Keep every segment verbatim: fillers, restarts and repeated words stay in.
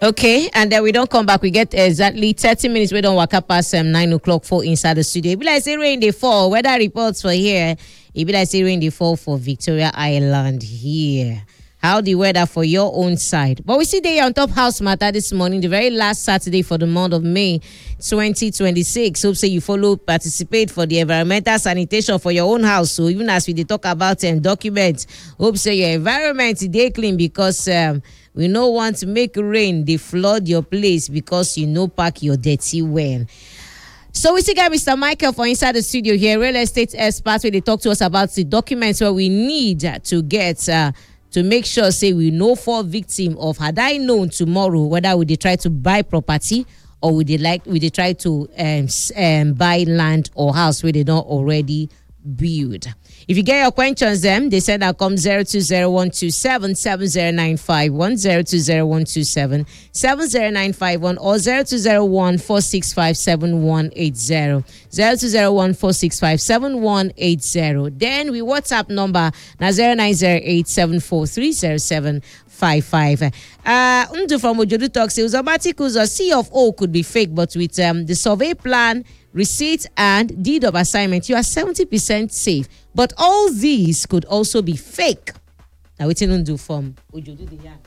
Okay, and then we don't come back. We get exactly thirty minutes. We don't walk up past um, nine o'clock for inside the studio. It be like say rain they fall. Weather reports for here. It be like say rain they fall for Victoria Island here. How the weather for your own side? But we see there on Top House Matter this morning, the very last Saturday for the month of May twenty twenty-six. Hope say you follow, participate for the environmental sanitation for your own house. So even as we dey talk about um, documents, hope say your environment dey clean because um, we no want to make rain dey flood your place because you no pack your dirty well. So we still got Mister Michael for inside the studio here, real estate expert, where they talk to us about the documents where we need to get. Uh, to make sure, say, we no fall victim of had I known tomorrow whether we they try to buy property or we they like we they try to um, um buy land or house where they don't already build. If you get your questions, them they send that come zero two zero one two seven seven zero nine five one zero two zero one two seven seven zero nine five one or zero two zero one four six five seven one eight zero zero two zero one four six five seven one eight zero. Then we WhatsApp number now zero nine zero eight seven four three zero seven five five. Uh, Undu from Ojodu talks says automatic or C of O could be fake, but with um the survey plan, receipt, and deed of assignment, you are seventy percent safe. But all these could also be fake. Now, what you do from Ojodu the young?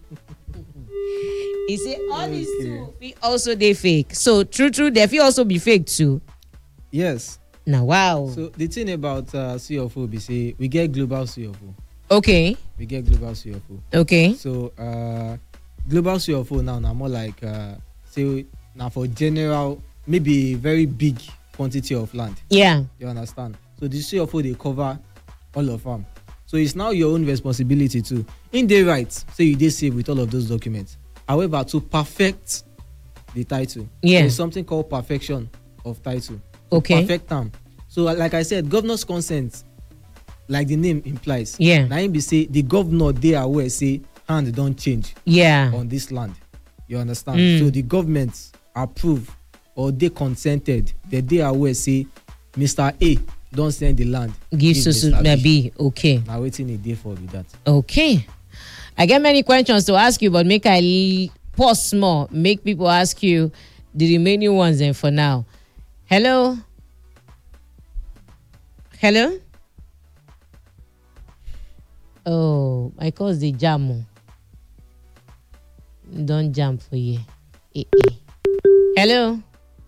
He say all these two be also they fake. So true, true, they will also be fake too. Yes. Now, wow. So the thing about uh, C of O, be say we get global C of O. Okay. We get global C of O. Okay. So uh, global C of O now, now more like uh, say now for general, maybe very big quantity of land. Yeah. You understand? So the C of O they cover all of them. So it's now your own responsibility too. In the right, say you did save with all of those documents. However, to perfect the title, yeah, there's something called perfection of title. Okay. Perfect them. So like I said, governor's consent, like the name implies. Yeah. Now be say the governor they are aware say hand don't change. Yeah. On this land. You understand? Mm. So the government approve or they consented that they are aware say Mister A don't send the land. Give so maybe okay. Now waiting a day for with that. Okay. I get many questions to ask you, but make I pause small. Make people ask you the remaining ones then for now. Hello? Hello? Oh, I cause the jam. Don't jam for you. Eh, eh. Hello?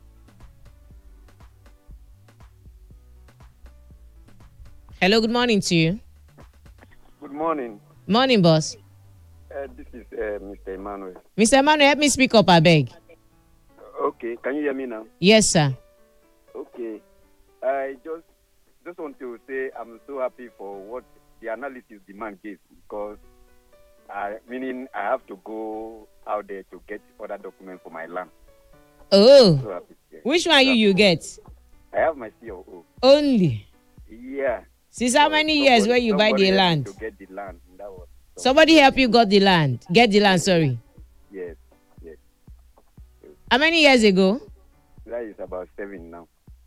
Hello, good morning to you. Good morning. Morning, boss. Uh, this is uh, Mister Emmanuel. Mister Emmanuel, help me speak up, I beg. Okay, can you hear me now? Yes, sir. Okay. I just just want to say I'm so happy for what the analysis the man gave, because I meaning I have to go out there to get other documents for my land. Oh. So happy, yeah. Which one you you get? I have my C O O. Only. Yeah. Since how many somebody, years where you buy the land? To get the land. That was somebody help you got the land. Get the land, sorry. Yes, yes. How many years ago? That is about seven now.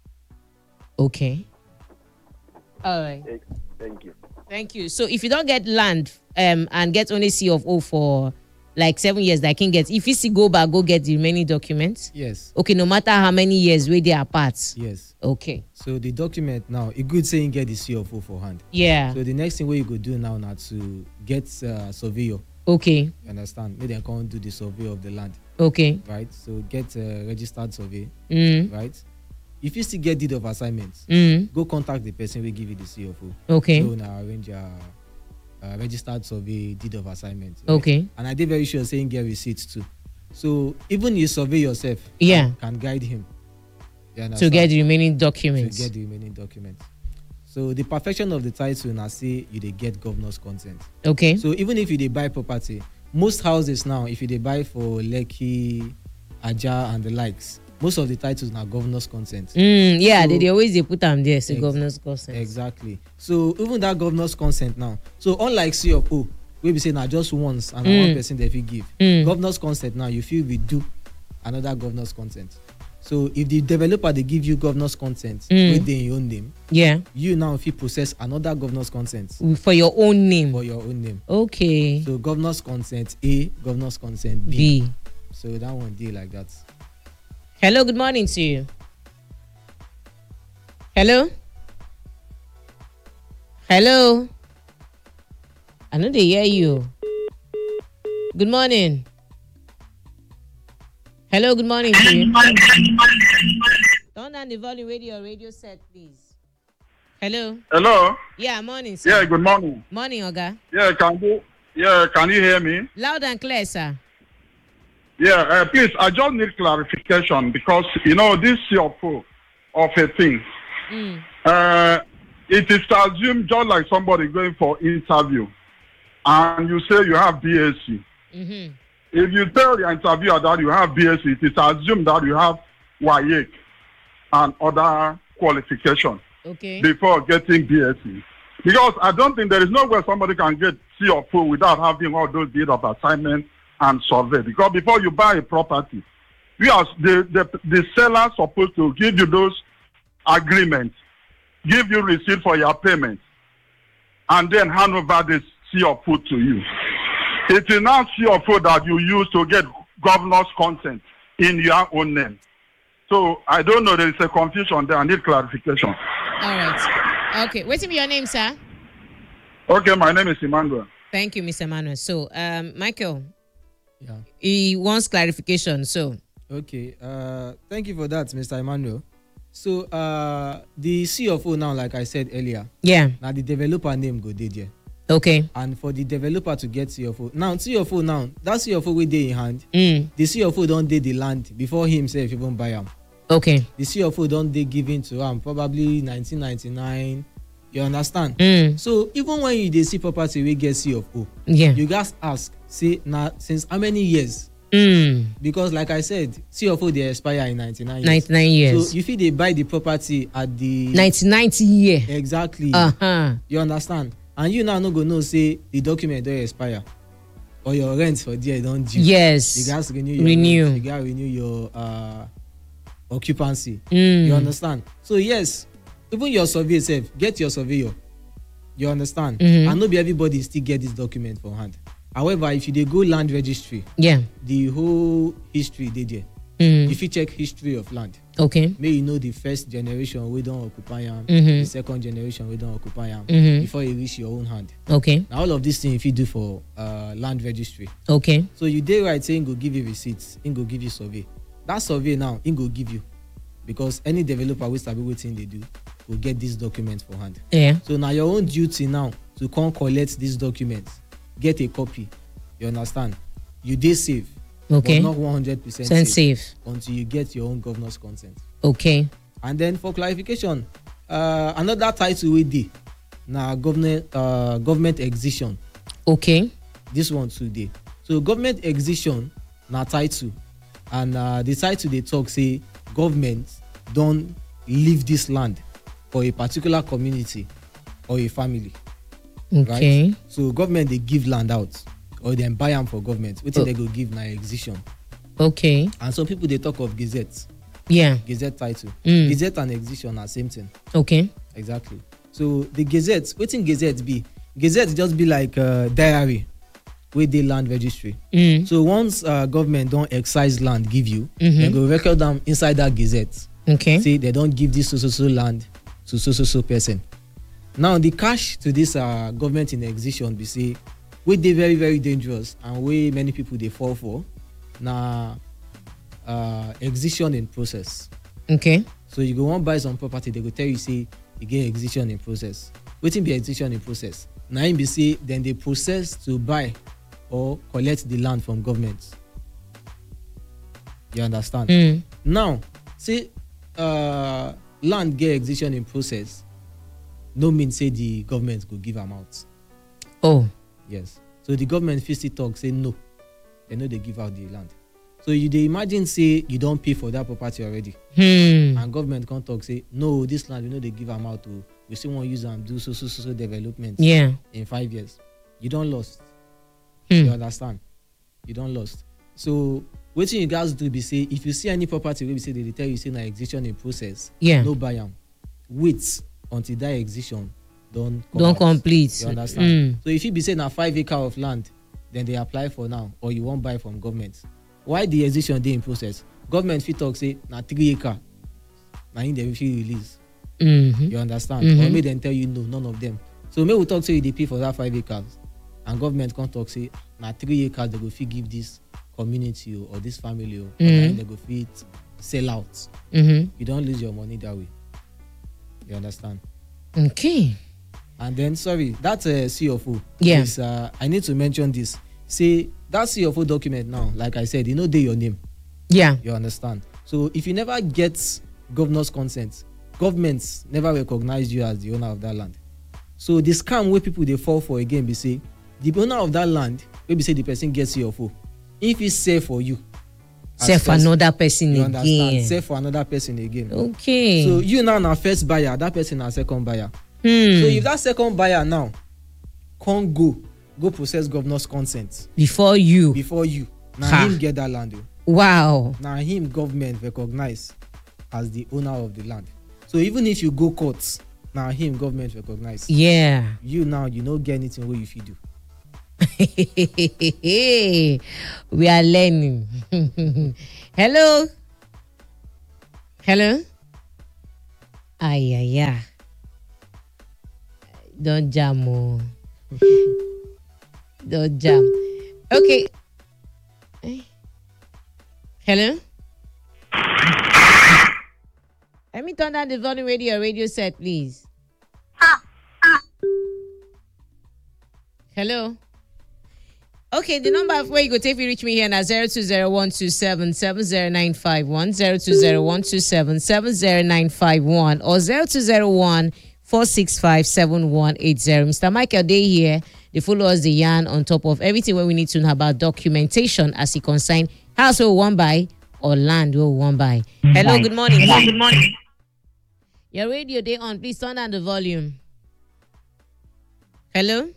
Okay. All right. Hey, thank you. Thank you. So if you don't get land um and get only C of O for like seven years, that can get. If you see go back, go get the remaining documents. Yes. Okay, no matter how many years where they are apart. Yes. Okay. So the document now, a good saying get the C of O for hand. Yeah. So the next thing what you go do now now to get uh, surveyor. Okay. You understand? Maybe they can't do the survey of the land. Okay. Right. So get a registered survey. Mm. Right. If you still get deed of assignment, mm. go contact the person who give you the C of O. Okay. So now arrange a uh, registered survey, deed of assignment. Right? Okay. And I did very sure saying get receipts too. So even you survey yourself, yeah, can, can guide him to get the remaining documents. To get the remaining documents. So the perfection of the title now say you they get governor's consent. Okay. So even if you they buy property, most houses now, if you they buy for Lekki, Aja and the likes, most of the titles now governor's consent. Mm, yeah, so, they, they always they put them there, say ex- governor's consent. Exactly. So even that governor's consent now. So unlike C of O, we be saying now just once and mm. one person that you give. Mm. Governor's consent now, you feel we do another governor's consent. So if the developer they give you governor's consent mm. within your own name, yeah, you now if you process another governor's consent for your own name. For your own name. Okay. So governor's consent A, governor's consent B. B. So that one deal like that. Hello, good morning to you. Hello? Hello? I know they hear you. Good morning. Hello, good morning to you. Turn down the volume radio radio set, please. Hello? Hello. Yeah, morning, sir. Yeah, good morning. Morning, Oga. Yeah, can you yeah, can you hear me? Loud and clear, sir. Yeah, uh, please, I just need clarification because you know this C F O of a thing. Mm. Uh, it is assumed just like somebody going for interview, and you say you have B S c. Mm-hmm. If you tell the interviewer that you have B S c, it is assumed that you have W A E C and other qualification Okay. before getting B S c. Because I don't think there is no way somebody can get C F O without having all those deeds of assignment and survey. Because before you buy a property, we are the, the, the seller supposed to give you those agreements, give you receipt for your payment, and then hand over this C F O to you. It is not C F O that you use to get governor's consent in your own name. So I don't know, there is a confusion there. I need clarification. All right. Okay. What's your name, sir? Okay, my name is Emmanuel. Thank you, Mister Manuel. So, um, Michael, Yeah. he wants clarification. So, Okay. Uh, thank you for that, Mister Emmanuel. So uh, the C F O now, like I said earlier, yeah. now the developer name go dey there. Okay. And for the developer to get C F O, now C F O now, that C F O wey dey in hand, Mm. the C F O don dey the land before he himself even buy am. Okay. The C F O don dey given to am probably nineteen ninety-nine. You understand? Mm. So even when you dey see property wey get C F O, Yeah. you gats ask, say na since how many years? Mm. Because like I said, C F O dey expire in ninety-nine years. ninety-nine years. So you fit dey buy the property at the nineteen ninety year. exactly. Uh-huh. You understand? And you now no go know say the document don expire or your rent for there don due. Yes. You gats renew your Renew. rent, you gats renew your uh, occupancy. Mm. You understand? So yes, even your survey sef, get your surveyor. You understand? Mhm. And no be everybody still get this document for hand. However, if you dey go land registry, Yeah. the whole history dey there. Mm. You fit check history of land. Okay. May you know the first generation wey don occupy am, Mhm. the second generation wey don occupy am, Mhm. before e reach your own hand. Okay. Na all of these things you fit do for uh, land registry. Okay. So you dey right say im go give you receipts, im go give you survey. That survey now im go give you because any developer wey sabi wetin im dey do go get this document for hand. Yeah. So na your own duty now to come collect this document, get a copy. You understand? You dey safe. Okay. But not one hundred percent Send safe, safe. until you get your own governor's consent. Okay. And then for clarification, uh, another title wey dey na government uh, government excision. Okay. This one too dey. So government excision na title, and uh, the title dey talk say government don leave this land for a particular community or a family. Okay. Right? So government dey give land out or dem buy am for government. Wetin Oh. dem go give na excision. Okay. And some people dey talk of gazette, Yeah. gazette title. Mm. Gazette and excision na same thing. Okay. Exactly. So the gazette, wetin gazette be? Gazette just be like uh, diary wey dey land registry. Mm. So once uh, government don excise land give you, Mhm. dem go record am inside that gazette. Okay. Say dem don give this so so so land to so so so person. Now the catch to this uh, government in excision be say wey dey very very dangerous and wey many people dey fall for na uh, excision in process. Okay. So you go wan buy some property, they go tell you say you get excision in process. Wetin be excision in process? Na im be say dem dey process to buy or collect the land from government. You understand? Mm. Now, say uh, land get excision in process, no mean say the government go give am out. Oh. Yes. So the government fit still talk say no, dem no dey give out the land. So you dey imagine say you don pay for that property already. Hmm. And government come talk say no, this land we no dey give am out o, we still wan use am do so so so so development Yeah. in five years. You don lost. Hmm. You understand? You don lost. So wetin you gats do be say if you see any property wey be say they dey tell you say na excision in process, Yeah. no buy am. Wait until that excision don come Don out. complete. You understand? Mm. So if e be say na five acre of land, then they apply for now, or you wan buy from government, why the execution dey in process, government fit talk say na three acre na him dem fit release. Mm-hmm. You understand? Mm-hmm. Or make dem tell you no, none of them. So make we talk say you dey pay for that five acres, and government come talk say na three acres they go fit give this community or this family, or Mm-hmm. they go fit sell out. Mm-hmm. You don't lose your money that way. You understand? Okay. And then, sorry, that uh, C F O. Yeah. Is, uh, I need to mention this. Say that C F O document now, like I said, you know, they your name. Yeah. You understand? So if you never get governor's consent, governments never recognize you as the owner of that land. So the scam where people they fall for again, be say the owner of that land, maybe say the person gets C F O. If it's safe for you, Say for another person you again. understand? Safe for another person again. Okay. So you now na first buyer, that person na second buyer. Hmm. So if that second buyer now can't go, go process governor's consent Before you. before you, now Ha. him get that land. oh. Wow. Now him government recognize as the owner of the land. So even if you go court, now him government recognize. Yeah. You now you don't get anything where you fit do. We are learning. Hello. Hello. Ay, ay, ay. Don't jam. Oh. Don't jam. Okay. Eh. Hello. Let me turn down the volume radio radio set, please. Hello. Okay, the number where you go take me reach me here now zero two zero one two seven seven zero nine five one zero two zero one two seven seven zero nine five one or zero two zero one four six five seven one eight zero. Mister Michael Day here. They follow us the yarn on top of everything where we need to know about documentation as it concern house we want buy or land we want buy. Hello, good morning. Hello, good morning. Your radio day on. Please turn down the volume. Hello.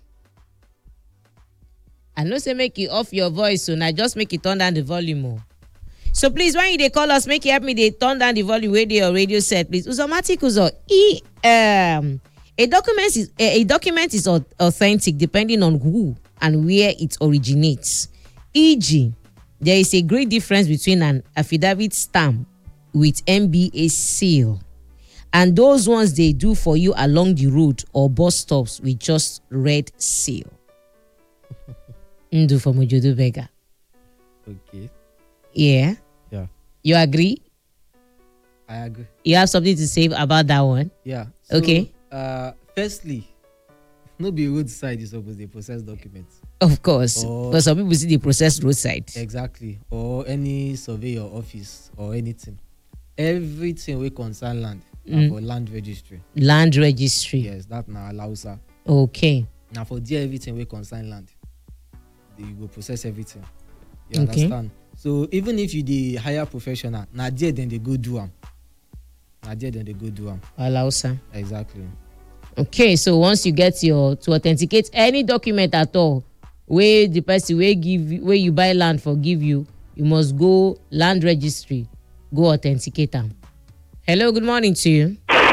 I know say make you off your voice so now just make it turn down the volume more. So please when you they call us, make you help me they turn down the volume radio radio set please. Uzomatic uzo e um a document is a, a document is au- authentic depending on who and where it originates. for example, there is a great difference between an affidavit stamp with M B A seal and those ones they do for you along the road or bus stops with just red seal. Ndu for Mojodu Vega. Okay. Yeah. Yeah. You agree? I agree. You have something to say about that one? Yeah. So, Okay. Uh, firstly, no be roadside is supposed to process documents. Of course. Oh. But some people see the process roadside. Exactly. Or any surveyor office or anything. Everything we concern land na Mm. for land registry. Land registry. Yes, that na alausa. Okay. Now for there everything we concern land, they go process everything. You Okay. understand? So even if you the hire professional, na there then they go do am. Na there then they go do am. Alausa. Exactly. Okay, so once you get your to authenticate any document at all, where the person where give you, where you buy land for give you, you must go land registry, go authenticate them. Hello, good morning to you.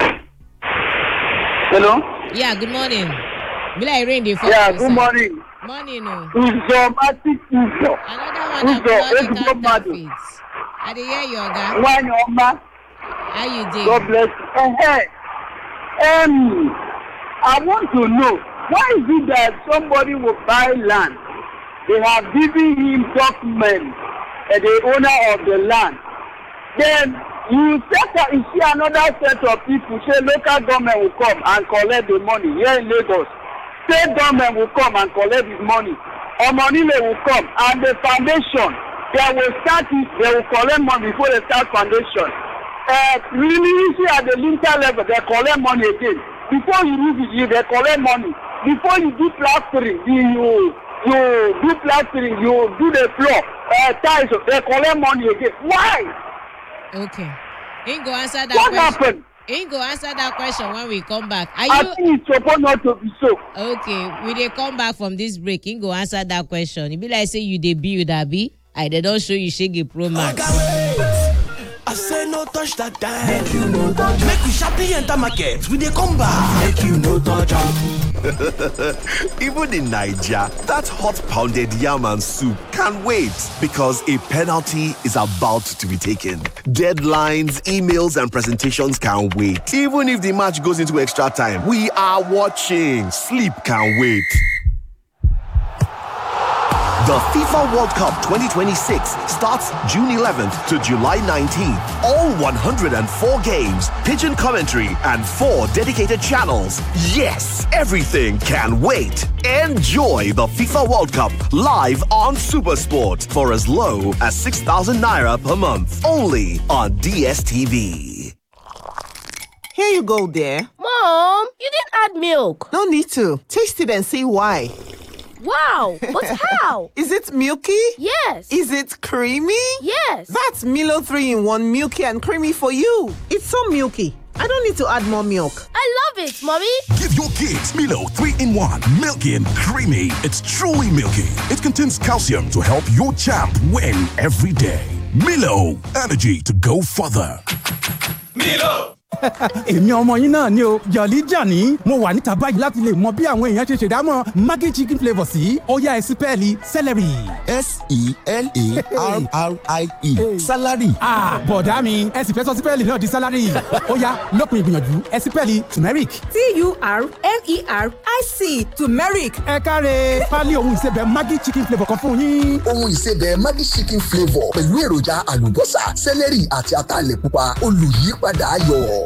Hello? Yeah, good morning. Be like rain dey fall. Yeah, for good side. morning. Morning, no. Uzo Matic Uzo. Another one Who's of the- money who's the mother? counterfeits. I dey hear you, Oga. One Oma. How you doing? God bless you. Uh, hey. Um, I want to know why is it that somebody will buy land? They have given him documents, uh, the owner of the land. Then you set up, you see another set of people say local government will come and collect the money here in Lagos. State government will come and collect his money. Omonile will come and the foundation, they will start it, they will collect money before they start foundation. Uh, really, you see at the lintel level, they collect money again. Before you use it, you they collect money. Before you do plastering, you you do plastering, you do the floor, uh, tiles, they collect money again. Why? Okay. Ain't go answer that What question. happened? Ain't go answer that question when we come back. Are I you think it's supposed not to be so. okay? We dey come back from this break. Ain't go answer that question. It be like say you dey build abi. I they don't show you shege pro max. I say no touch that dime. Make you no touch. Make we sharply enter market. We dey come back. Make you no touch. Even in Nigeria, that hot pounded yam and soup can't wait because a penalty is about to be taken. Deadlines, emails, and presentations can't wait. Even if the match goes into extra time, we are watching. Sleep can't wait. The FIFA World Cup twenty twenty-six starts June eleventh to July nineteenth. All one hundred four games, pigeon commentary, and four dedicated channels. Yes, everything can wait. Enjoy the FIFA World Cup live on SuperSport for as low as six thousand naira per month. Only on D S T V. Here you go, dear. Mom, you didn't add milk. No need to. Taste it and see why. Wow, but how? Is it milky? Yes. Is it creamy? Yes. That's Milo three in one milky and creamy for you. It's so milky. I don't need to add more milk. I love it, Mommy. Give your kids Milo three in one, milky and creamy. It's truly milky. It contains calcium to help your champ win every day. Milo, energy to go further. Milo. Èmi ọmọ yín náà ni o Jolly Johnny mo wà níta báyìí láti lè mọ bí àwọn èèyàn ṣe ṣèdámọ̀ Maggi chicken flavour sí ó yá ẹsipẹ́ẹ̀lì celery. S E L A R R I E salary. Ah, bọ̀dá mi ẹ sì fẹ́ sọ sípẹ́ẹ̀lì náà di salary. Ó yá lópin ìgbìyànjú ẹsipẹ́ẹ̀lì turmeric. T U R M E R I C turmeric. Ẹ káre pálí ohun ìsebẹ̀ Maggi chicken flavour kan fún yín. Ohun ìsebẹ̀ Maggi chicken flavour pẹ̀lú èròjà àlùbọ́sà celery àti ataalẹ̀ pupa olùyípadà ayọ̀.